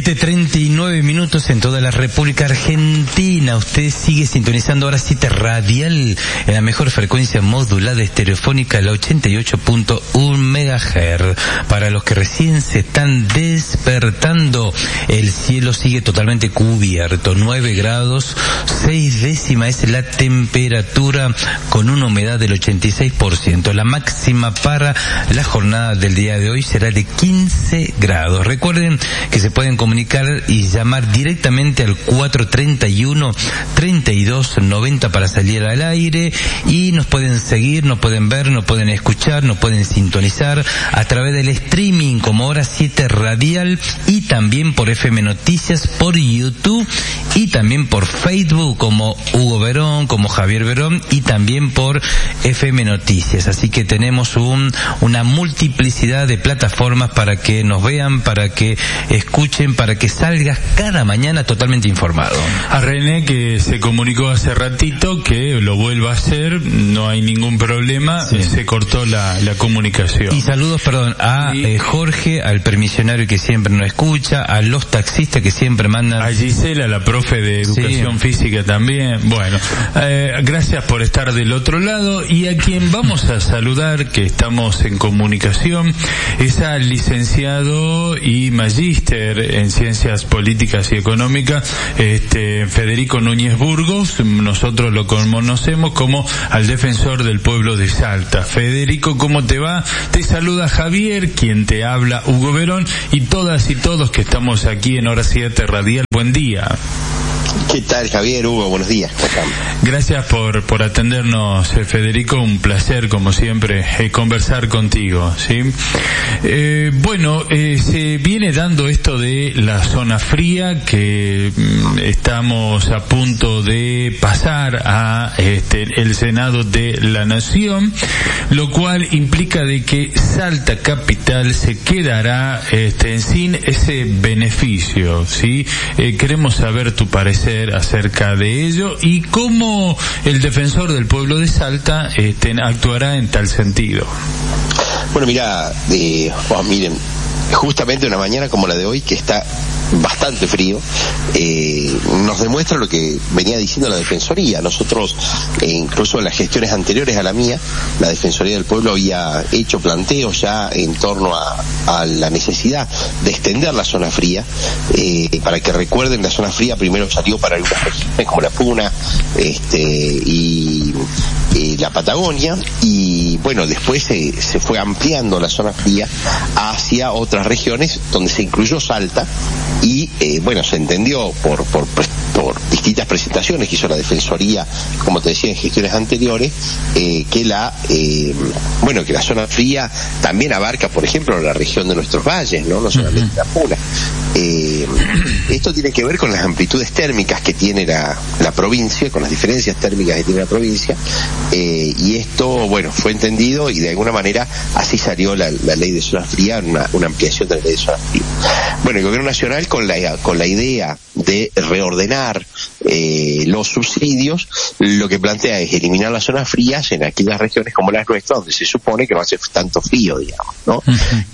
7:39 en toda la República Argentina. Usted sigue sintonizando ahora Cita Radial en la mejor frecuencia modulada estereofónica, la 88.1 MHz. Para los que recién se están despertando, el cielo sigue totalmente cubierto, 9 grados, 6 décimas es la temperatura, con una humedad del 86%. La máxima para la jornada del día de hoy será de 15 grados. Recuerden que se pueden comunicar y llamar directamente al 431-3290 para salir al aire, y nos pueden seguir, nos pueden ver, nos pueden escuchar, nos pueden sintonizar a través del streaming como Hora 7 Radial, y también por FM Noticias, por YouTube, y también por Facebook como Hugo Verón, como Javier Verón, y también por FM Noticias. Así que tenemos una multiplicidad de plataformas para que nos vean, para que escuchen, para que salgas cada mañana totalmente informado. A René, que se comunicó hace ratito, que lo vuelva a hacer, no hay ningún problema, sí. Se cortó la comunicación. Y saludos, a Jorge, al permisionario que siempre nos escucha, a los taxistas que siempre mandan... A Gisela, la profe de Educación Física también. Bueno, gracias por estar del otro lado, y a quien vamos a saludar, que estamos en comunicación, es al licenciado y magíster en Ciencias Políticas y Económicas, Federico Núñez Burgos. Nosotros lo conocemos como al defensor del pueblo de Salta. Federico, ¿cómo te va? Te saluda Javier, quien te habla, Hugo Verón, y todas y todos que estamos aquí en Hora 7 Radial. Buen día. ¿Qué tal, Javier, Hugo? Buenos días. Gracias por atendernos, Federico. Un placer, como siempre, conversar contigo, ¿sí? Se viene dando esto de la zona fría, que estamos a punto de pasar a el Senado de la Nación, lo cual implica de que Salta Capital se quedará sin ese beneficio, ¿sí? Queremos saber tu parecer acerca de ello y cómo el defensor del pueblo de Salta actuará en tal sentido. Bueno, miren, justamente una mañana como la de hoy, que está bastante frío, nos demuestra lo que venía diciendo la Defensoría. Nosotros, incluso en las gestiones anteriores a la mía, la Defensoría del Pueblo había hecho planteos ya en torno a la necesidad de extender la zona fría. Para que recuerden, la zona fría primero salió para algunas regiones como la Puna y la Patagonia, y bueno, después se fue ampliando la zona fría hacia otras regiones donde se incluyó Salta, y se entendió por distintas presentaciones que hizo la Defensoría, como te decía, en gestiones anteriores, que la zona fría también abarca, por ejemplo, la región de nuestros valles, no solamente la Puna. Esto tiene que ver con las amplitudes térmicas que tiene la provincia, con las diferencias térmicas que tiene la provincia, y esto, fue entendido, y de alguna manera así salió la ley de zona fría, una ampliación de la ley de zona fría. Bueno, el Gobierno Nacional, con la idea de reordenar los subsidios, lo que plantea es eliminar las zonas frías en aquellas regiones como las nuestras, donde se supone que no hace tanto frío, digamos, ¿no?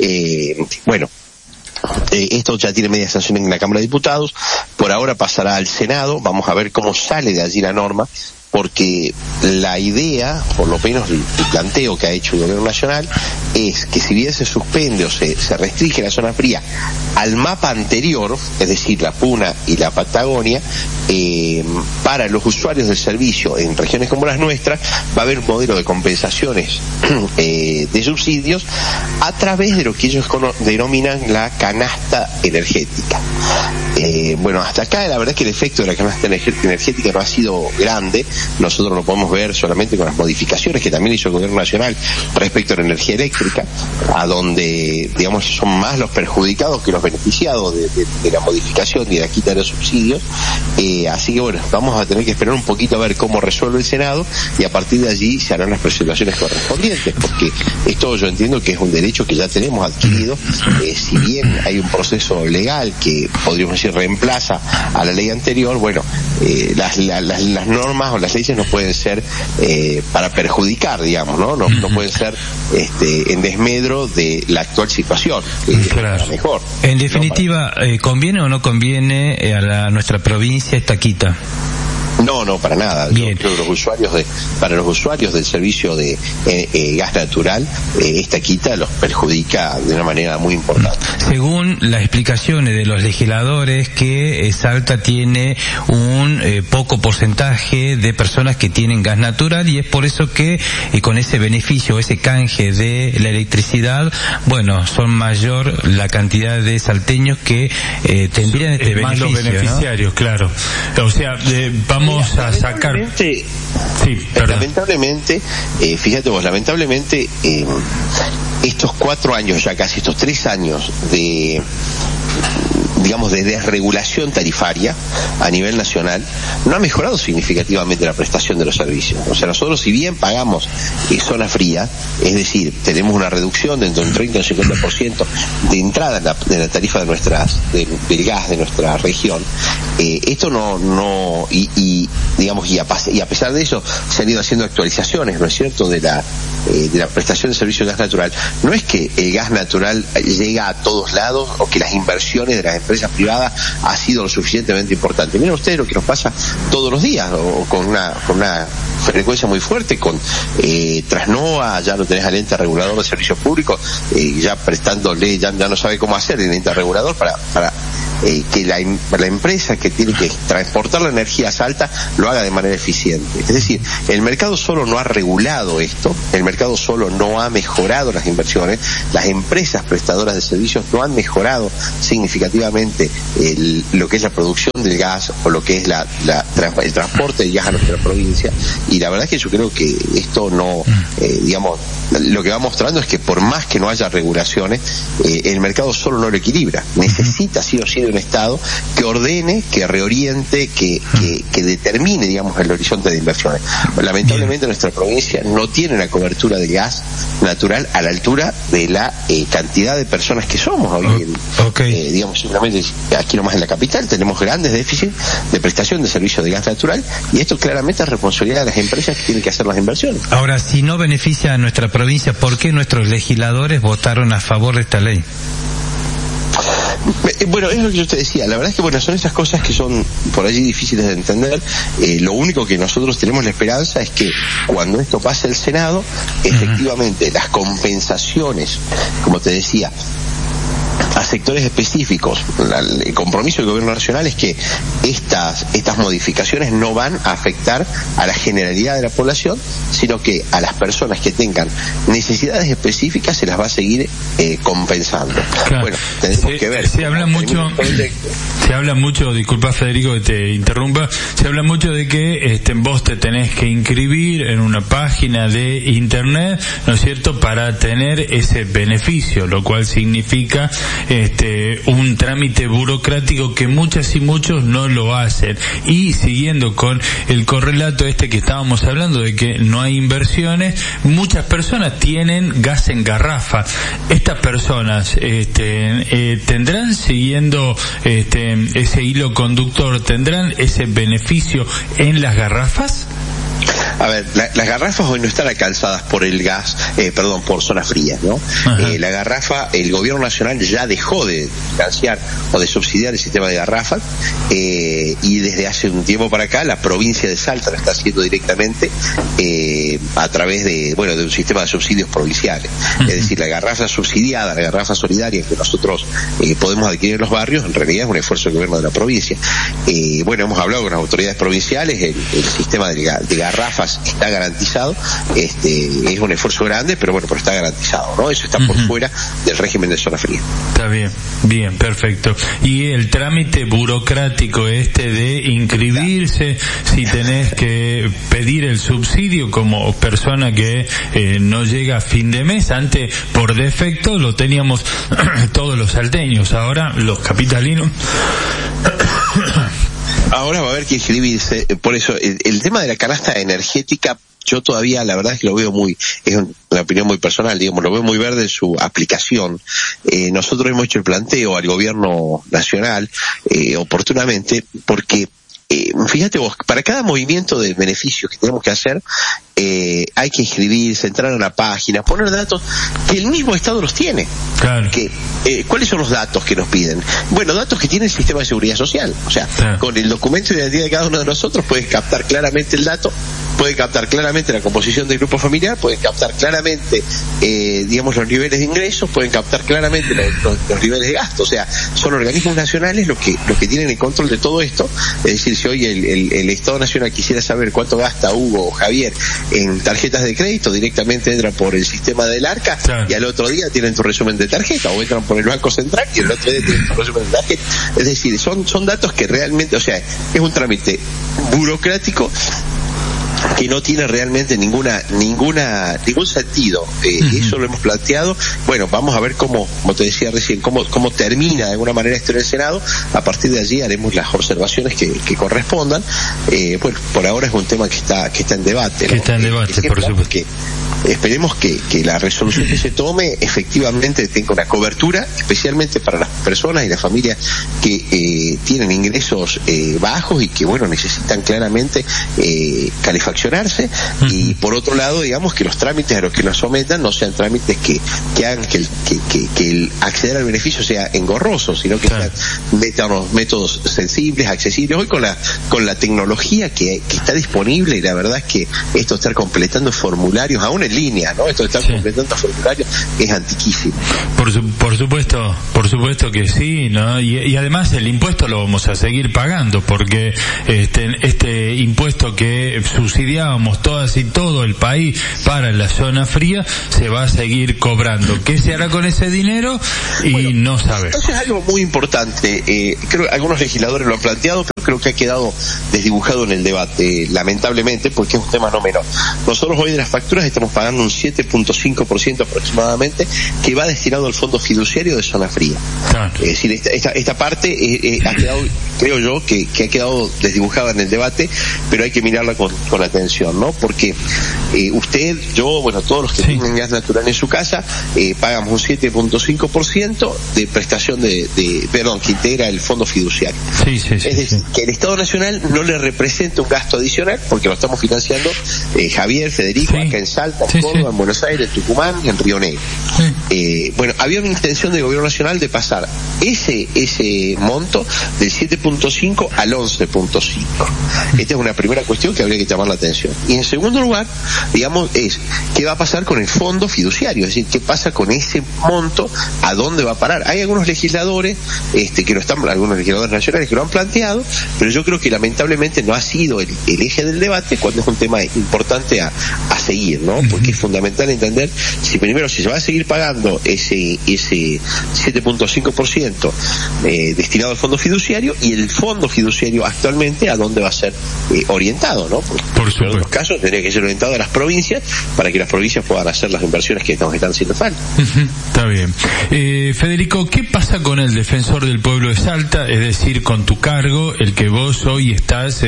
Esto ya tiene media sanción en la Cámara de Diputados, por ahora pasará al Senado, vamos a ver cómo sale de allí la norma, porque la idea, por lo menos el planteo que ha hecho el Gobierno Nacional, es que si bien se suspende o se restringe la zona fría al mapa anterior, es decir, la Puna y la Patagonia, para los usuarios del servicio en regiones como las nuestras, va a haber un modelo de compensaciones de subsidios a través de lo que ellos denominan la canasta energética. Hasta acá la verdad es que el efecto de la canasta energética no ha sido grande. Nosotros lo podemos ver solamente con las modificaciones que también hizo el Gobierno Nacional respecto a la energía eléctrica, a donde, son más los perjudicados que los beneficiados de la modificación y de la quita de los subsidios. Así que vamos a tener que esperar un poquito a ver cómo resuelve el Senado, y a partir de allí se harán las presentaciones correspondientes, porque esto yo entiendo que es un derecho que ya tenemos adquirido. Si bien hay un proceso legal que podríamos decir reemplaza a la ley anterior, las normas o las leyes no pueden ser para perjudicar, digamos, no pueden ser en desmedro de la actual situación, que claro. es mejor. En definitiva, ¿conviene o no conviene a nuestra provincia esta quita? No, para nada. Bien. Yo creo que para los usuarios del servicio de gas natural, esta quita los perjudica de una manera muy importante. Según las explicaciones de los legisladores, que Salta tiene un poco porcentaje de personas que tienen gas natural, y es por eso que con ese beneficio, ese canje de la electricidad, bueno, son mayor la cantidad de salteños que tendrían este beneficio. Más los beneficiarios, ¿no? Claro. O sea, vamos a sacar. Lamentablemente, fíjate vos, estos 4 años, ya casi estos 3 años de desregulación tarifaria a nivel nacional, no ha mejorado significativamente la prestación de los servicios. O sea, nosotros, si bien pagamos zona fría, es decir, tenemos una reducción de entre un 30 y un 50% de entrada de la tarifa del gas de nuestra región, esto y a pesar de eso se han ido haciendo actualizaciones, ¿no es cierto?, de la prestación de servicio de gas natural. No es que el gas natural llega a todos lados o que las inversiones de las empresas privadas ha sido lo suficientemente importante. Miren ustedes lo que nos pasa todos los días, o con una frecuencia muy fuerte, con Trasnoa, ya lo tenés al ente regulador de servicios públicos, ya prestándole, ya no sabe cómo hacer el ente regulador para que la empresa que tiene que transportar la energía a Salta lo haga de manera eficiente. Es decir, el mercado solo no ha regulado esto, el mercado solo no ha mejorado las inversiones, las empresas prestadoras de servicios no han mejorado significativamente lo que es la producción del gas o lo que es el transporte del gas a nuestra provincia, y la verdad es que yo creo que esto no, lo que va mostrando es que por más que no haya regulaciones, el mercado solo no lo equilibra, necesita sí o sí de un Estado que ordene, que reoriente, que determine, el horizonte de inversiones. Lamentablemente nuestra provincia no tiene una cobertura de gas natural a la altura de la cantidad de personas que somos hoy. Simplemente aquí nomás en la capital tenemos grandes déficits de prestación de servicios de gas natural, y esto claramente es responsabilidad de las empresas que tienen que hacer las inversiones. Ahora, si no beneficia a nuestra provincia, ¿por qué nuestros legisladores votaron a favor de esta ley? Bueno, es lo que yo te decía, la verdad es que son esas cosas que son por allí difíciles de entender. Lo único que nosotros tenemos la esperanza es que cuando esto pase al Senado, efectivamente las compensaciones, como te decía, a sectores específicos. El compromiso del gobierno nacional es que estas modificaciones no van a afectar a la generalidad de la población, sino que a las personas que tengan necesidades específicas se las va a seguir compensando. Claro. Bueno, tenemos que ver. Se habla mucho, disculpa Federico que te interrumpa, se habla mucho de que vos te tenés que inscribir en una página de internet, ¿no es cierto?, para tener ese beneficio, lo cual significa un trámite burocrático que muchas y muchos no lo hacen. Y siguiendo con el correlato que estábamos hablando de que no hay inversiones, muchas personas tienen gas en garrafa. Estas personas tendrán, siguiendo ese hilo conductor, tendrán ese beneficio en las garrafas. A ver, las garrafas hoy no están alcanzadas por el gas, por zonas frías, ¿no? La garrafa, el gobierno nacional ya dejó de financiar o de subsidiar el sistema de garrafas, y desde hace un tiempo para acá la provincia de Salta la está haciendo directamente a través de un sistema de subsidios provinciales. Es decir, la garrafa subsidiada, la garrafa solidaria que nosotros podemos adquirir en los barrios, en realidad es un esfuerzo del gobierno de la provincia. Hemos hablado con las autoridades provinciales, el sistema de garrafas está garantizado, es un esfuerzo grande, pero está garantizado, ¿no? Eso está por fuera del régimen de zona fría. Está bien, perfecto. Y el trámite burocrático de inscribirse, si tenés que pedir el subsidio como persona que no llega a fin de mes, antes por defecto lo teníamos todos los salteños, ahora los capitalinos ahora va a haber que inscribirse. Por eso el tema de la canasta energética, yo todavía la verdad es que lo veo es una opinión muy personal, lo veo muy verde en su aplicación. Nosotros hemos hecho el planteo al gobierno nacional oportunamente, porque fíjate vos, para cada movimiento de beneficios que tenemos que hacer, hay que inscribirse, entrar a una página, poner datos que el mismo Estado los tiene. Claro. ¿Cuáles son los datos que nos piden? Bueno, datos que tiene el sistema de seguridad social. O sea, claro, con el documento de identidad de cada uno de nosotros puedes captar claramente el dato, puede captar claramente la composición del grupo familiar, pueden captar claramente, digamos, los niveles de ingresos, pueden captar claramente los niveles de gasto. O sea, son organismos nacionales los que tienen el control de todo esto. Es decir, si hoy el Estado Nacional quisiera saber cuánto gasta Hugo o Javier en tarjetas de crédito, directamente entra por el sistema del ARCA, claro, y al otro día tienen tu resumen de tarjeta, o entran por el Banco Central y el otro día tienen tu resumen de tarjeta. Es decir, son datos que realmente, o sea, es un trámite burocrático que no tiene realmente ningún sentido. Eso lo hemos planteado. Bueno, vamos a ver como te decía recién, cómo termina de alguna manera esto en el Senado. A partir de allí haremos las observaciones que correspondan. Bueno, por ahora es un tema que está en debate, ¿no? Que está en debate, por supuesto. Esperemos que la resolución que se tome efectivamente tenga una cobertura, especialmente para las personas y las familias que tienen ingresos bajos y que, bueno, necesitan claramente calefaccionarse. Y por otro lado, digamos, que los trámites a los que nos sometan no sean trámites que hagan que el acceder al beneficio sea engorroso, sino que sean métodos sensibles, accesibles. Hoy con la tecnología que está disponible, y la verdad es que esto de estar completando formularios, aún en línea, ¿no? Esto de estar completando formularios es antiquísimo. Por supuesto que sí, ¿no? Y además el impuesto lo vamos a seguir pagando, porque este impuesto que subsidiábamos todas y todo el país para la zona fría se va a seguir cobrando. ¿Qué se hará con ese dinero? Y bueno, no sabemos. Eso es algo muy importante. Creo que algunos legisladores lo han planteado, pero creo que ha quedado desdibujado en el debate, lamentablemente, porque es un tema no menor. Nosotros hoy de las facturas estamos pagando un 7.5% aproximadamente, que va destinado al fondo fiduciario de zona fría. Claro. Es decir, esta parte ha quedado, creo yo, que ha quedado desdibujada en el debate, pero hay que mirarla con atención, ¿no? Porque usted, yo, bueno, todos los que tienen gas natural en su casa, pagamos un 7.5% de prestación que integra el fondo fiduciario. Es decir, que el Estado Nacional no le representa un gasto adicional, porque lo estamos financiando Javier, Federico, acá en Salta, en Córdoba, en Buenos Aires, en Tucumán y en Río Negro. Bueno, había una intención del Gobierno Nacional de pasar ese monto del 7.5 al 11.5. Esta es una primera cuestión que habría que llamar la atención. Y en segundo lugar, digamos, es ¿qué va a pasar con el fondo fiduciario? Es decir, ¿qué pasa con ese monto? ¿A dónde va a parar? Hay algunos legisladores algunos legisladores nacionales que lo han planteado, pero yo creo que lamentablemente no ha sido el eje del debate, cuando es un tema importante a seguir, ¿no? Porque es fundamental entender si se va a seguir pagando ese 7.5% destinado al fondo fiduciario, y el fondo fiduciario actualmente a dónde va a ser orientado, ¿no? Por supuesto. En los casos tendría que ser orientado a las provincias para que las provincias puedan hacer las inversiones que nos están haciendo falta. Está bien. Federico, ¿qué pasa con el defensor del pueblo de Salta? Es decir, con tu cargo, el que vos hoy estás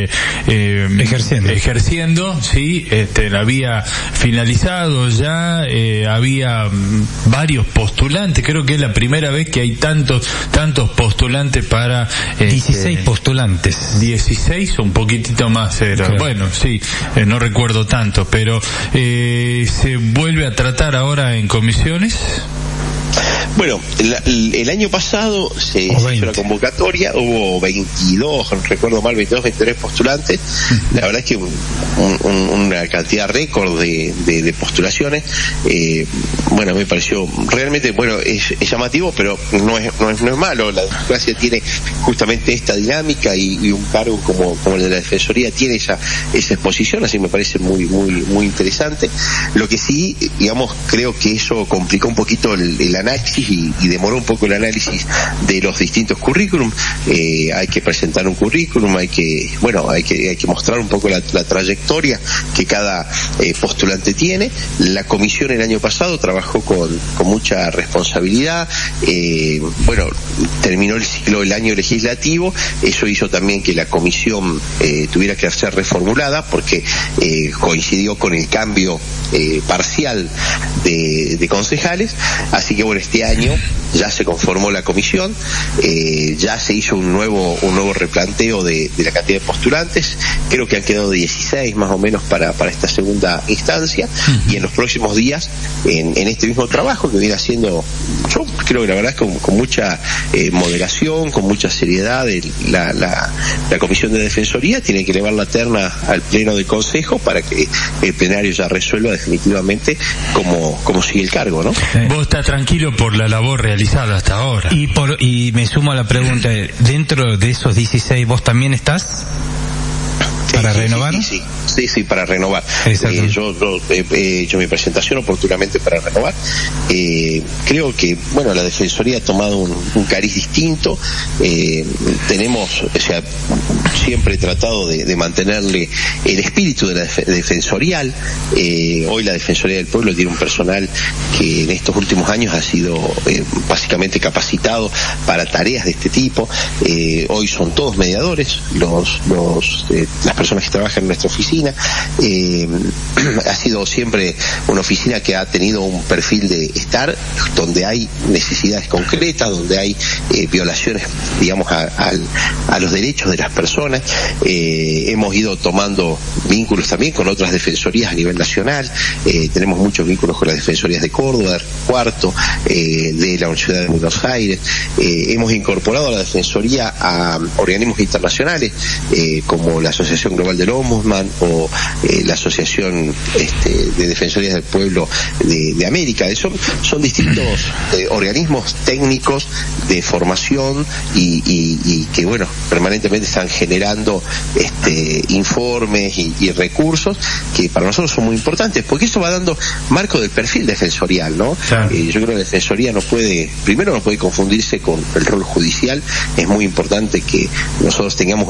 ejerciendo, sí, la había finalizado ya, había varios postulantes, creo que es la primera vez que hay tantos postulantes para 16 postulantes. 16 o un poquitito más era. Claro. Bueno, sí, no recuerdo tanto, pero se vuelve a tratar ahora en comisiones. Bueno, el año pasado se hizo la convocatoria, hubo 22, no recuerdo mal, 22, 23 postulantes. La verdad es que una cantidad récord de postulaciones. Bueno, me pareció realmente, bueno, es llamativo, pero no es malo. La democracia tiene justamente esta dinámica, y un cargo como el de la Defensoría tiene esa exposición, así me parece muy interesante. Lo que sí, digamos, creo que eso complicó un poquito el análisis y demoró un poco el análisis de los distintos currículum. Hay que presentar un currículum, hay que mostrar un poco la trayectoria que cada postulante tiene. La comisión el año pasado trabajó con mucha responsabilidad. Bueno, terminó el año legislativo. Eso hizo también que la comisión tuviera que ser reformulada, porque coincidió con el cambio parcial de concejales. Así que bueno, ahora este año ya se conformó la comisión, ya se hizo un nuevo replanteo de la cantidad de postulantes. Creo que han quedado 16 más o menos para esta segunda instancia, y en los próximos días, en este mismo trabajo que viene haciendo, yo creo que la verdad es con mucha moderación, con mucha seriedad, la Comisión de Defensoría tiene que elevar la terna al Pleno del Consejo para que el plenario ya resuelva definitivamente cómo sigue el cargo, ¿no? Vos estás tranquilo por la labor realizada hasta ahora. Y me sumo a la pregunta, dentro de esos 16, ¿vos también estás? ¿Para renovar? Sí, para renovar. Yo he hecho mi presentación oportunamente para renovar. Creo que, bueno, la Defensoría ha tomado un cariz distinto. Siempre he tratado de mantenerle el espíritu de la defensorial. Hoy la Defensoría del Pueblo tiene un personal que en estos últimos años ha sido básicamente capacitado para tareas de este tipo. Hoy son todos mediadores, las personas que trabajan en nuestra oficina. Ha sido siempre una oficina que ha tenido un perfil de estar donde hay necesidades concretas, donde hay violaciones, digamos, a los derechos de las personas. Hemos ido tomando vínculos también con otras defensorías a nivel nacional. Tenemos muchos vínculos con las defensorías de Córdoba, de Cuarto, de la Ciudad de Buenos Aires. Hemos incorporado a la defensoría a organismos internacionales como la Asociación Global del Ombudsman o la Asociación de Defensorías del Pueblo de América. Son distintos organismos técnicos de formación y que, bueno, permanentemente están generando informes y recursos que para nosotros son muy importantes, porque eso va dando marco del perfil defensorial, ¿no? Claro. Yo creo que la defensoría no puede confundirse con el rol judicial. Es muy importante que nosotros tengamos